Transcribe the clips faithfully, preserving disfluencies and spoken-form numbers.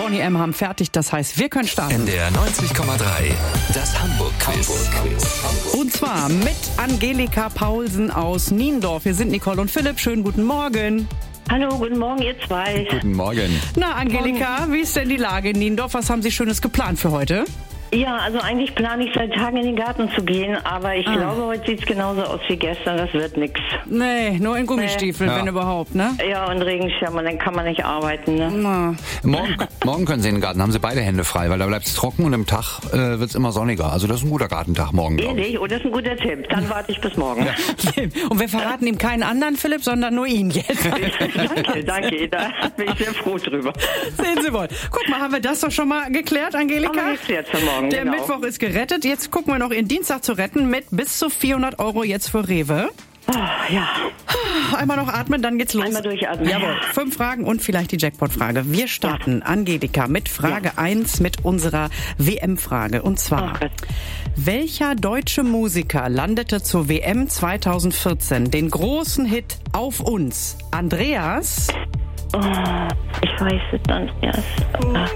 Boney M. haben fertig, das heißt, wir können starten. N D R neunzig Komma drei, das Hamburg-Quiz. Und zwar mit Angelika Paulsen aus Niendorf. Wir sind Nicole und Philipp. Schönen guten Morgen. Hallo, guten Morgen, ihr zwei. Guten Morgen. Na, Angelika, wie ist denn die Lage in Niendorf? Was haben Sie Schönes geplant für heute? Ja, also eigentlich plane ich seit Tagen in den Garten zu gehen, aber ich Ah. glaube, heute sieht es genauso aus wie gestern. Das wird nix. Nee, nur in Gummistiefeln, Nee. wenn Ja. überhaupt, ne? Ja, und Regenschirm, und dann kann man nicht arbeiten, ne? Na, Morgen, morgen können Sie in den Garten, haben Sie beide Hände frei, weil da bleibt es trocken und im Tag äh, wird es immer sonniger. Also das ist ein guter Gartentag morgen, glaube ich. Ehrlich? Oh, das ist ein guter Tipp. Dann warte ich bis morgen. und wir verraten ihm keinen anderen, Philipp, sondern nur ihn jetzt. danke, danke. Da bin ich sehr froh drüber. Sehen Sie wohl. Guck mal, haben wir das doch schon mal geklärt, Angelika? Haben wir geklärt für morgen, Der genau. Mittwoch ist gerettet. Jetzt gucken wir noch in Dienstag zu retten mit bis zu vierhundert Euro jetzt für Rewe. Oh, ja. Einmal noch atmen, dann geht's los. Einmal durchatmen. Jawohl. Fünf Fragen und vielleicht die Jackpot-Frage. Wir starten, Angelika, mit Frage Ja. eins mit unserer W M-Frage. Und zwar, Ach Gott. welcher deutsche Musiker landete zur W M zweitausendvierzehn den großen Hit Auf uns? Andreas? Oh, ich weiß es dann erst. Ah.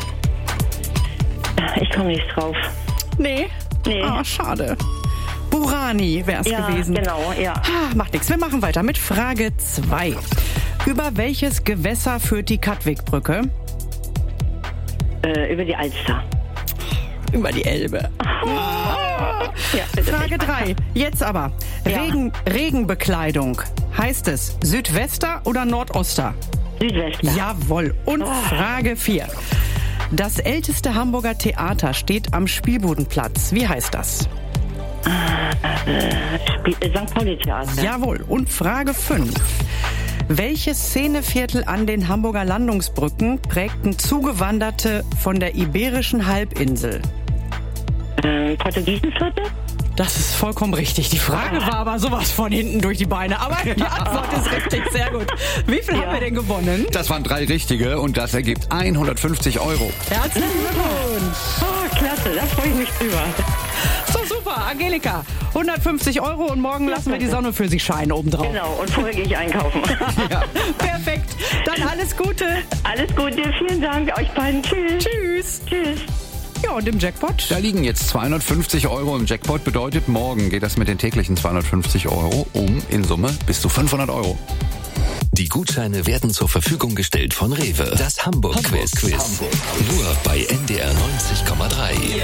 Ich komme nicht drauf. Nee. Nee. Ah, schade. Burani wäre es Ja, gewesen. genau, ja. Ah, macht nichts. Wir machen weiter mit Frage zwei. Über welches Gewässer führt die Katwigbrücke? Äh, über die Alster. Über die Elbe. Ja, bitte. Frage drei. Jetzt aber. Ja. Regen, Regenbekleidung. Heißt es Südwester oder Nordoster? Südwester. Jawohl. Und Frage vier. Das älteste Hamburger Theater steht am Spielbudenplatz. Wie heißt das? Spiel, äh, Sankt Pauli Theater. Jawohl. Und Frage fünf. Welches Szeneviertel an den Hamburger Landungsbrücken prägten Zugewanderte von der Iberischen Halbinsel? Ähm, Portugiesenviertel? Das ist vollkommen richtig. Die Frage war aber sowas von hinten durch die Beine. Aber die Antwort ist richtig. Sehr gut. Wie viel haben wir denn gewonnen? Das waren drei richtige und das ergibt hundertfünfzig Euro. Herzlichen Glückwunsch. Oh, klasse, da freue ich mich drüber. So, super. Angelika, hundertfünfzig Euro und morgen lassen wir die Sonne für Sie scheinen obendrauf. Genau, und vorher gehe ich einkaufen. Perfekt. Dann alles Gute. Alles Gute, vielen Dank euch beiden. Tschüss. Tschüss. Tschüss. Ja, und im Jackpot? Da liegen jetzt zweihundertfünfzig Euro im Jackpot. Bedeutet, morgen geht das mit den täglichen zweihundertfünfzig Euro um in Summe bis zu fünfhundert Euro. Die Gutscheine werden zur Verfügung gestellt von Rewe. Das Hamburg-Quiz. Hamburg-Quiz. Nur bei N D R neunzig Komma drei.